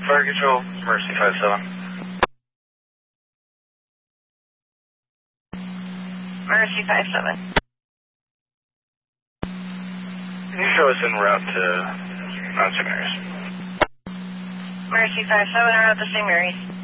Fire Control, Mercy 57. Mercy 57. Can you show us en route to St. Mary's? Mercy 57, en route to St. Mary's.